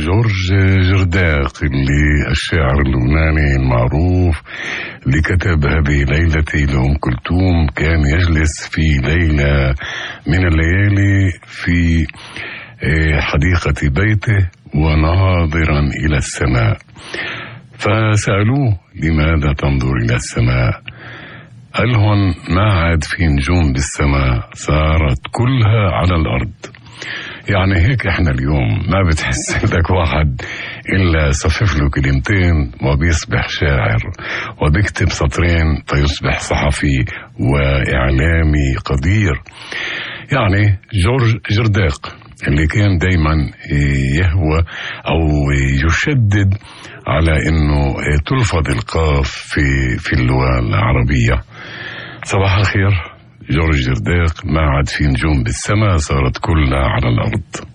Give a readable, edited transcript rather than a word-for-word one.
جورج جرداق، اللي الشاعر اللبناني المعروف اللي كتب هذه ليلتي لأم كلثوم، كان يجلس في ليلة من الليالي في حديقة بيته وناظرا إلى السماء، فسألوه لماذا تنظر إلى السماء؟ قال هون ما عاد في نجوم بالسماء، صارت كلها على الأرض. يعني هيك احنا اليوم ما بتحس لك واحد إلا صفف له كلمتين وبيصبح شاعر، وبيكتب سطرين فيصبح صحفي وإعلامي قدير. يعني جورج جرداق اللي كان دايما يهوى أو يشدد على أنه تلفظ القاف في اللغة العربية. صباح الخير جورج جرداق، ما عاد في نجوم بالسماء، صارت كلها على الأرض.